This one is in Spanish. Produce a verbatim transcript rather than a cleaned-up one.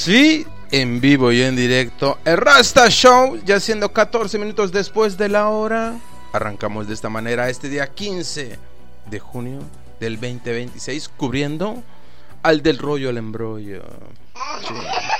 Sí, en vivo y en directo, el Rasta Show, ya siendo catorce minutos después de la hora. Arrancamos de esta manera este día quince de junio del veinte veintiséis, cubriendo al del rollo al embrollo. Sí.